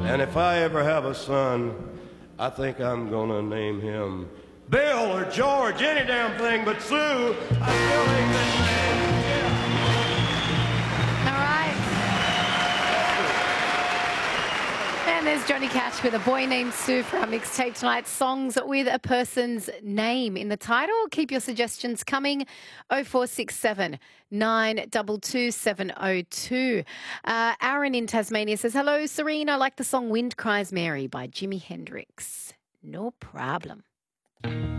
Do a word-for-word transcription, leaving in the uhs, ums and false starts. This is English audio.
And if I ever have a son, I think I'm gonna name him Bill or George, any damn thing but Sue. I still ain't been named. Yeah. All right. And there's Johnny Cash with A Boy Named Sue for our mixtape tonight. Songs with a person's name in the title. Keep your suggestions coming. oh four six seven, nine two two, seven oh two. Uh, Aaron in Tasmania says, hello, Serene. I like the song Wind Cries Mary by Jimi Hendrix. No problem.